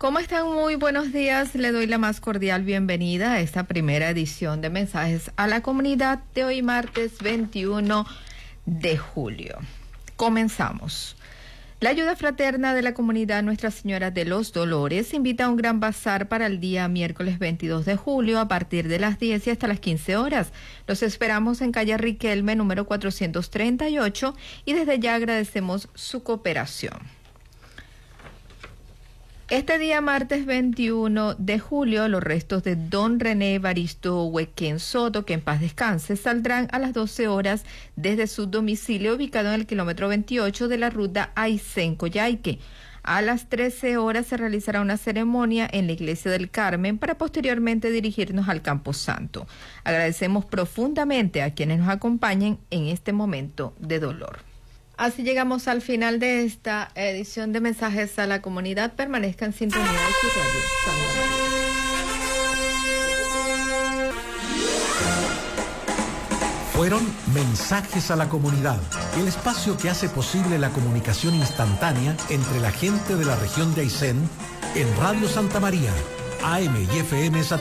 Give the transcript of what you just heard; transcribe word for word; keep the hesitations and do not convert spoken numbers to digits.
¿Cómo están? Muy buenos días. Le doy la más cordial bienvenida a esta primera edición de Mensajes a la Comunidad de hoy martes veintiuno de julio. Comenzamos. La ayuda fraterna de la comunidad Nuestra Señora de los Dolores invita a un gran bazar para el día miércoles veintidós de julio a partir de las diez y hasta las quince horas. Los esperamos en calle Riquelme, número cuatrocientos treinta y ocho, y desde ya agradecemos su cooperación. Este día martes veintiuno de julio, los restos de don René Evaristo Huequén Soto, que en paz descanse, saldrán a las doce horas desde su domicilio ubicado en el kilómetro veintiocho de la ruta Aysén-Coyhaique. A las trece horas se realizará una ceremonia en la Iglesia del Carmen para posteriormente dirigirnos al Camposanto. Agradecemos profundamente a quienes nos acompañen en este momento de dolor. Así llegamos al final de esta edición de Mensajes a la Comunidad. Permanezca en sintonía de su radio Santa María. Fueron Mensajes a la Comunidad, el espacio que hace posible la comunicación instantánea entre la gente de la región de Aysén en Radio Santa María, A M y F M Satélite.